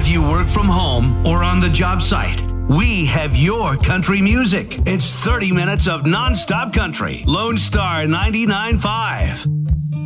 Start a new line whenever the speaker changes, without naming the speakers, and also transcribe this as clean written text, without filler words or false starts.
if you work from home or on the job site, we have your country music. It's 30 minutes of nonstop country. Lone Star 99.5.